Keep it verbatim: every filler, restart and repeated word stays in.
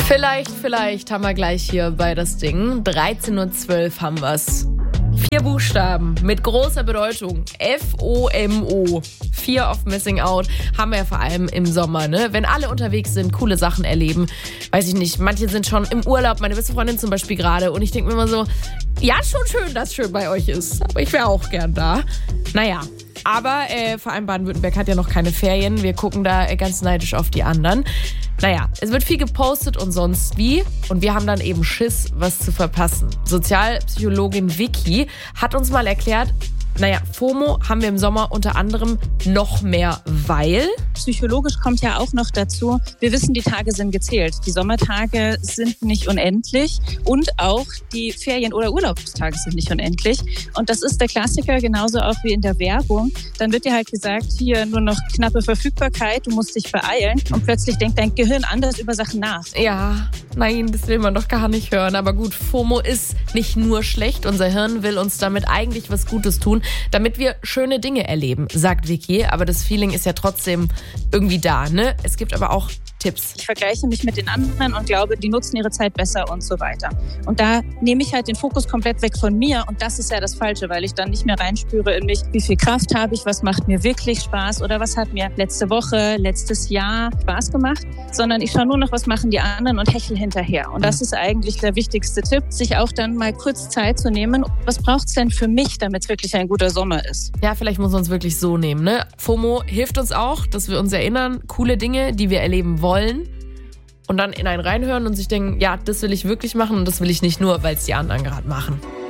Vielleicht, vielleicht haben wir gleich hier bei das Ding. dreizehn Uhr zwölf haben wir's. Vier Buchstaben mit großer Bedeutung. F O M O. Fear of Missing Out haben wir ja vor allem im Sommer, ne? Wenn alle unterwegs sind, coole Sachen erleben. Weiß ich nicht, manche sind schon im Urlaub, meine beste Freundin zum Beispiel gerade. Und ich denke mir immer so, ja, schon schön, dass es schön bei euch ist. Aber ich wäre auch gern da. Naja, aber äh, vor allem Baden-Württemberg hat ja noch keine Ferien. Wir gucken da äh, ganz neidisch auf die anderen. Naja, es wird viel gepostet und sonst wie. Und wir haben dann eben Schiss, was zu verpassen. Sozialpsychologin Vicky hat uns mal erklärt, naja, FOMO haben wir im Sommer unter anderem noch mehr, weil... Psychologisch kommt ja auch noch dazu, wir wissen, die Tage sind gezählt. Die Sommertage sind nicht unendlich und auch die Ferien- oder Urlaubstage sind nicht unendlich. Und das ist der Klassiker, genauso auch wie in der Werbung. Dann wird dir halt gesagt, hier nur noch knappe Verfügbarkeit, du musst dich beeilen. Und plötzlich denkt dein Gehirn anders über Sachen nach. Ja, nein, das will man doch gar nicht hören. Aber gut, FOMO ist nicht nur schlecht. Unser Hirn will uns damit eigentlich was Gutes tun, damit wir schöne Dinge erleben, sagt Vicky. Aber das Feeling ist ja trotzdem irgendwie da, ne? Es gibt aber auch Tipps. Ich vergleiche mich mit den anderen und glaube, die nutzen ihre Zeit besser und so weiter. Und da nehme ich halt den Fokus komplett weg von mir und das ist ja das Falsche, weil ich dann nicht mehr reinspüre in mich, wie viel Kraft habe ich, was macht mir wirklich Spaß oder was hat mir letzte Woche, letztes Jahr Spaß gemacht, sondern ich schaue nur noch, was machen die anderen und hechel hinterher. Und das ist eigentlich der wichtigste Tipp, sich auch dann mal kurz Zeit zu nehmen. Was braucht es denn für mich, damit es wirklich ein guter Sommer ist? Ja, vielleicht muss man es wirklich so nehmen, ne? FOMO hilft uns auch, dass wir uns erinnern, coole Dinge, die wir erleben wollen, und dann in einen reinhören und sich denken, ja, das will ich wirklich machen und das will ich nicht nur, weil es die anderen gerade machen.